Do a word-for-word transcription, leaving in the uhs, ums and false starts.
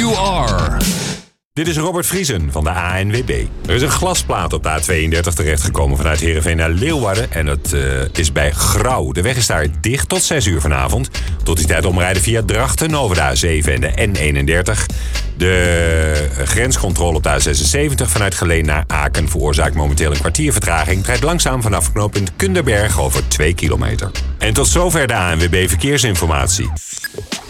you are. Dit is Robert Vriesen van de A N W B. Er is een glasplaat op de A tweeëndertig terechtgekomen vanuit Heerenveen naar Leeuwarden. En dat uh, is bij Grauw. De weg is daar dicht tot zes uur vanavond. Tot die tijd omrijden via Drachten over de A zeven en de N eenendertig. De grenscontrole op de A zesenzeventig vanuit Geleen naar Aken veroorzaakt momenteel een kwartier vertraging. Het rijdt langzaam vanaf knooppunt Kunderberg over twee kilometer. En tot zover de A N W B Verkeersinformatie.